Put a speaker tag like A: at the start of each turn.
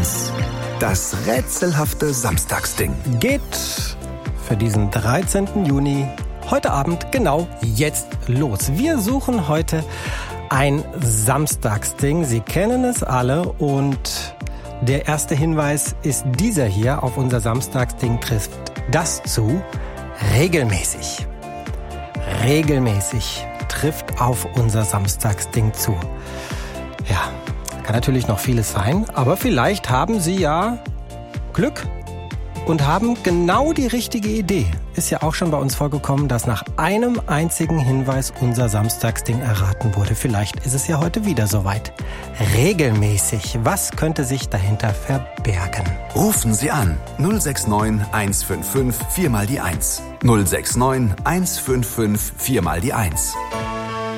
A: 1. Das rätselhafte Samstagsding.
B: Geht für diesen 13. Juni heute Abend genau jetzt los. Wir suchen heute ein Samstagsding. Sie kennen es alle und der erste Hinweis ist dieser hier auf unser Samstagsding trifft das zu. Regelmäßig. Regelmäßig trifft auf unser Samstagsding zu. Ja, kann natürlich noch vieles sein, aber vielleicht haben Sie ja Glück und haben genau die richtige Idee. Ist ja auch schon bei uns vorgekommen, dass nach einem einzigen Hinweis unser Samstagsding erraten wurde. Vielleicht ist es ja heute wieder soweit. Regelmäßig. Was könnte sich dahinter verbergen?
A: Rufen Sie an 069 155 4 mal die 1. 069 155 4 mal die 1.